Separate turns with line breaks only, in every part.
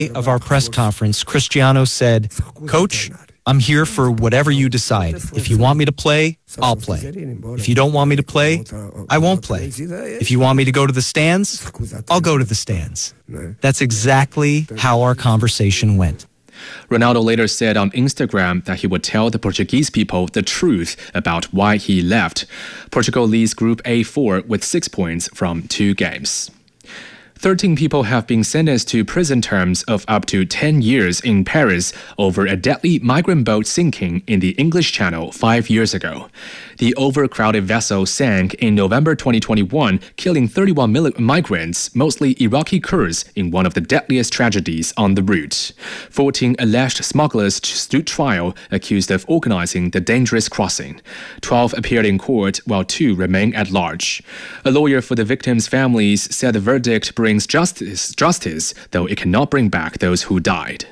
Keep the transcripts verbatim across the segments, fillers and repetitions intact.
of our press conference, Cristiano said, "Coach, I'm here for whatever you decide. If you want me to play, I'll play. If you don't want me to play, I won't play. If you want me to go to the stands, I'll go to the stands." That's exactly how our conversation went.
Ronaldo later said on Instagram that he would tell the Portuguese people the truth about why he left. Portugal leads Group A four with six points from two games. thirteen people have been sentenced to prison terms of up to ten years in Paris over a deadly migrant boat sinking in the English Channel five years ago. The overcrowded vessel sank in November twenty twenty-one, killing thirty-one migrants, mostly Iraqi Kurds, in one of the deadliest tragedies on the route. fourteen alleged smugglers stood trial, accused of organizing the dangerous crossing. twelve appeared in court, while two remain at large. A lawyer for the victims' families said the verdict brings justice, justice, though it cannot bring back those who died.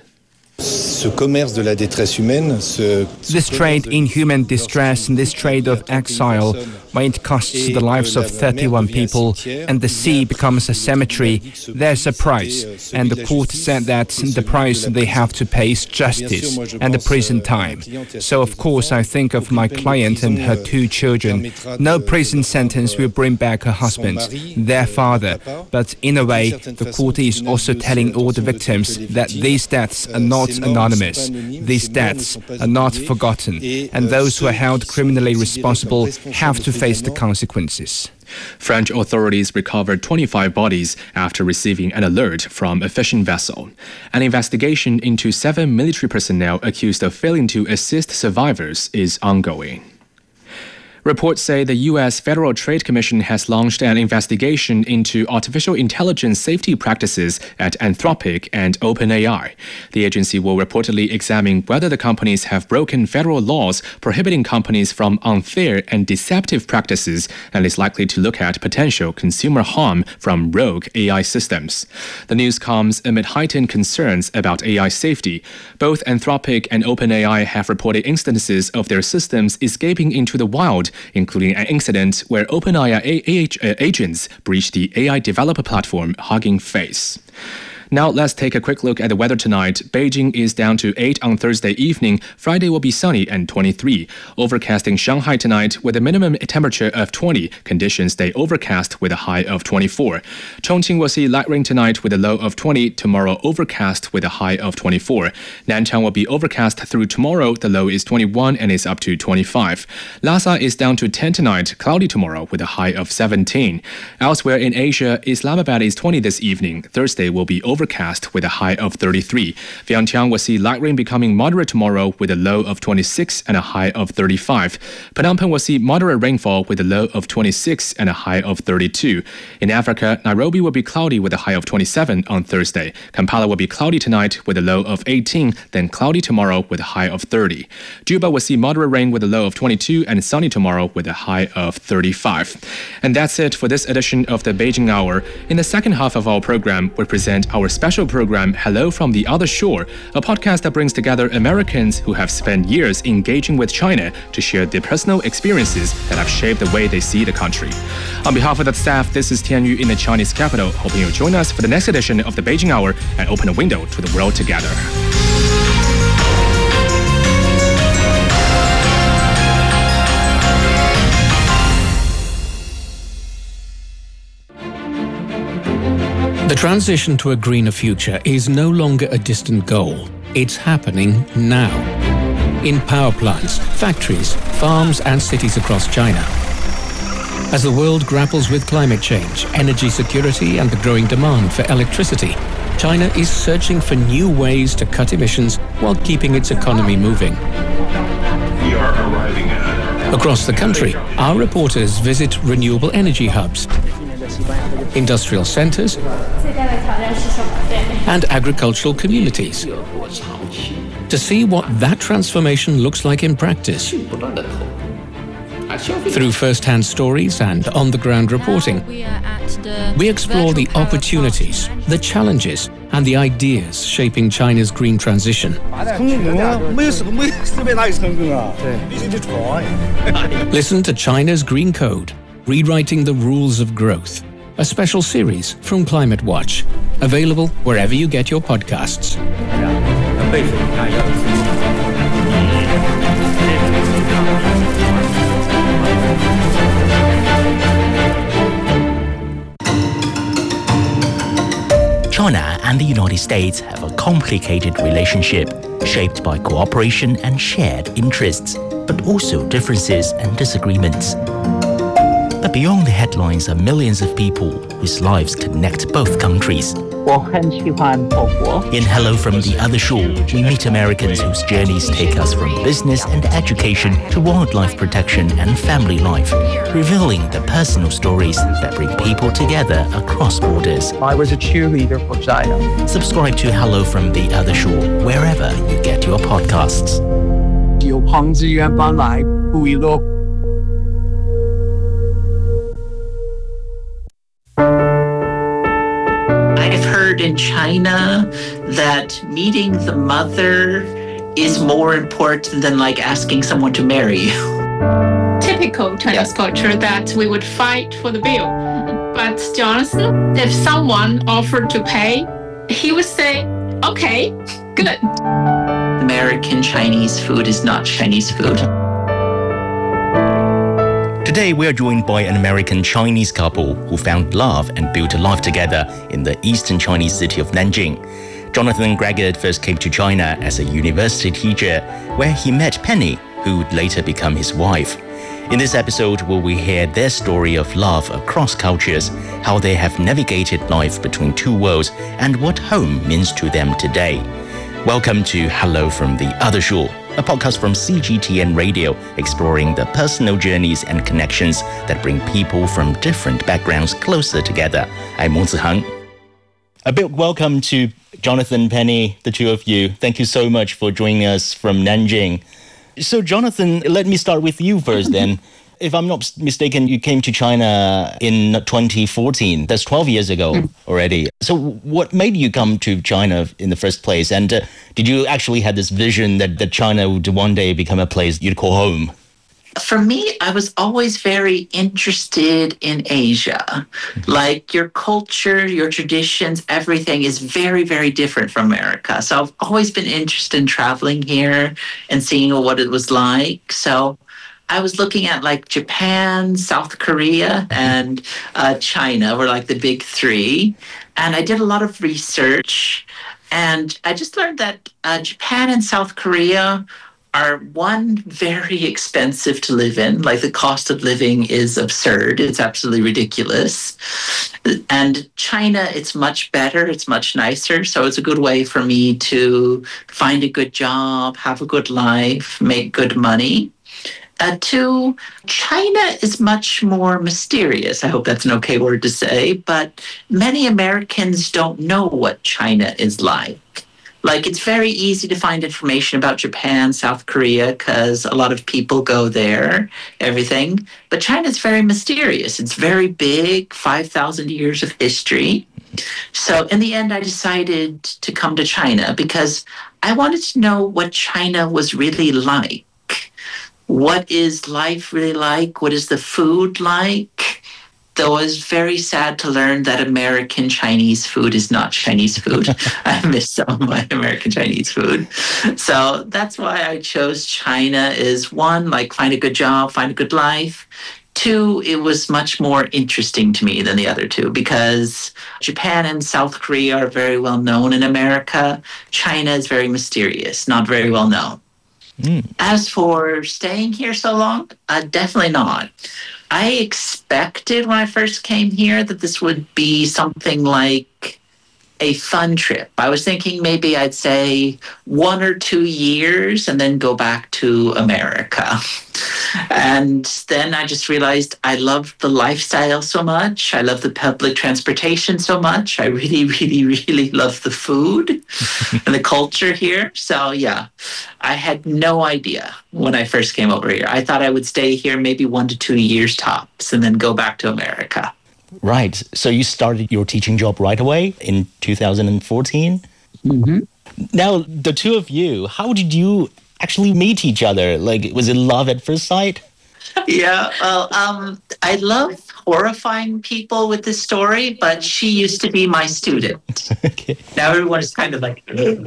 This trade in human distress and this trade of exile, when it costs the lives of thirty-one people and the sea becomes a cemetery, there's a price. And the court said that the price they have to pay is justice and the prison time. So of course I think of my client and her two children. No prison sentence will bring back her husband, their father. But in a way, the court is also telling all the victims that these deaths are not anonymous. These deaths are not forgotten, and those who are held criminally responsible have to face the consequences.
French authorities recovered twenty-five bodies after receiving an alert from a fishing vessel. An investigation into seven military personnel accused of failing to assist survivors is ongoing. Reports say the U S Federal Trade Commission has launched an investigation into artificial intelligence safety practices at Anthropic and OpenAI. The agency will reportedly examine whether the companies have broken federal laws prohibiting companies from unfair and deceptive practices, and is likely to look at potential consumer harm from rogue A I systems. The news comes amid heightened concerns about A I safety. Both Anthropic and OpenAI have reported instances of their systems escaping into the wild, including an incident where OpenAI agents breached the A I developer platform Hugging Face. Now let's take a quick look at the weather tonight. Beijing is down to eight on Thursday evening. Friday will be sunny and twenty-three. Overcast in Shanghai tonight with a minimum temperature of twenty. Conditions stay overcast with a high of twenty-four. Chongqing will see light rain tonight with a low of twenty. Tomorrow overcast with a high of twenty-four. Nanchang will be overcast through tomorrow. The low is twenty-one and is up to twenty-five. Lhasa is down to ten tonight. Cloudy tomorrow with a high of seventeen. Elsewhere in Asia, Islamabad is twenty this evening. Thursday will be overcast overcast with a high of thirty-three. Vientiane will see light rain becoming moderate tomorrow with a low of twenty-six and a high of thirty-five. Phnom Penh will see moderate rainfall with a low of twenty-six and a high of thirty-two. In Africa, Nairobi will be cloudy with a high of twenty-seven on Thursday. Kampala will be cloudy tonight with a low of eighteen, then cloudy tomorrow with a high of thirty. Juba will see moderate rain with a low of twenty-two and sunny tomorrow with a high of thirty-five. And that's it for this edition of the Beijing Hour. In the second half of our program, we present our special program Hello from the Other Shore, a podcast that brings together Americans who have spent years engaging with China to share their personal experiences that have shaped the way they see the country. On behalf of the staff, this is Tian Yu in the Chinese capital, hoping you'll join us for the next edition of the Beijing Hour and open a window to the world together.
The transition to a greener future is no longer a distant goal. It's happening now. In power plants, factories, farms, and cities across China. As the world grapples with climate change, energy security, and the growing demand for electricity, China is searching for new ways to cut emissions while keeping its economy moving.
We are arriving at...
Across the country, our reporters visit renewable energy hubs, industrial centers, and agricultural communities to see what that transformation looks like in practice. Through first-hand stories and on-the-ground reporting, we explore the opportunities, the challenges, and the ideas shaping China's green transition. Listen to China's Green Code, Rewriting the Rules of Growth, a special series from Climate Watch. Available wherever you get your podcasts.
China and the United States have a complicated relationship shaped by cooperation and shared interests, but also differences and disagreements. But beyond the headlines are millions of people whose lives connect both countries. In Hello from the Other Shore, we meet Americans whose journeys take us from business and education to wildlife protection and family life, revealing the personal stories that bring people together across borders.
I was a cheerleader for China.
Subscribe to Hello from the Other Shore wherever you get your podcasts.
有朋自远方来，不亦乐乎。
I've heard in China that meeting the mother is more important than like asking someone to marry you.
Typical Chinese
Yeah.
culture that we would fight for the bill. But Jonathan, if someone offered to pay, he would say, okay, good.
American Chinese food is not Chinese food.
Today, we are joined by an American-Chinese couple who found love and built a life together in the eastern Chinese city of Nanjing. Jonathan Greggett first came to China as a university teacher, where he met Penny, who would later become his wife. In this episode, we will hear their story of love across cultures, how they have navigated life between two worlds, and what home means to them today. Welcome to Hello from the Other Shore, a podcast from C G T N Radio exploring the personal journeys and connections that bring people from different backgrounds closer together. I'm Mo Zihang. A big welcome to Jonathan, Penny, the two of you. Thank you so much for joining us from Nanjing. So, Jonathan, let me start with you first then. If I'm not mistaken, you came to China in twenty fourteen. That's twelve years ago already. So what made you come to China in the first place? And uh, did you actually have this vision that, that China would one day become a place you'd call home?
For me, I was always very interested in Asia. Like your culture, your traditions, everything is very, very different from America. So I've always been interested in traveling here and seeing what it was like. So I was looking at like Japan, South Korea, and uh, China were like the big three. And I did a lot of research. And I just learned that uh, Japan and South Korea are, one, very expensive to live in. Like the cost of living is absurd. It's absolutely ridiculous. And China, it's much better. It's much nicer. So it's a good way for me to find a good job, have a good life, make good money. Uh, two, China is much more mysterious. I hope that's an okay word to say, but many Americans don't know what China is like. Like, it's very easy to find information about Japan, South Korea, because a lot of people go there, everything. But China is very mysterious. It's very big, five thousand years of history. So in the end, I decided to come to China because I wanted to know what China was really like. What is life really like? What is the food like? Though I was very sad to learn that American Chinese food is not Chinese food. I miss some of my American Chinese food. So that's why I chose China is one, like find a good job, find a good life. Two, it was much more interesting to me than the other two because Japan and South Korea are very well known in America. China is very mysterious, not very well known. Mm. As for staying here so long, uh, definitely not. I expected when I first came here that this would be something like a fun trip. I was thinking maybe I'd say one or two years and then go back to America. And then I just realized I love the lifestyle so much. I love the public transportation so much. I really, really, really love the food and the culture here. So yeah, I had no idea when I first came over here. I thought I would stay here maybe one to two years tops and then go back to America.
Right. So you started your teaching job right away in two thousand fourteen?
Mm-hmm.
Now, the two of you, how did you actually meet each other? Like, was it love at first sight?
Yeah, well, um, I love horrifying people with this story, but she used to be my student.
Okay.
Now everyone is kind of like,